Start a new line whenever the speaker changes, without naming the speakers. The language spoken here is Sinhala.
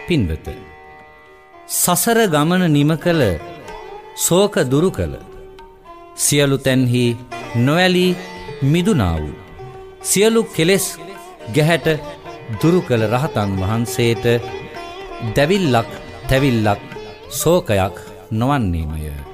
පින්වත, සසර ගමන නිම කළ, ශෝක දුරු කළ, සියලු තැන්හි නොඇලී මිදුනා වූ, සියලු කෙලෙස් ගැහැට දුරු කළ රහතන් වහන්සේට දැවිල්ලක් තැවිල්ලක් ශෝකයක් නොවන්නේමය.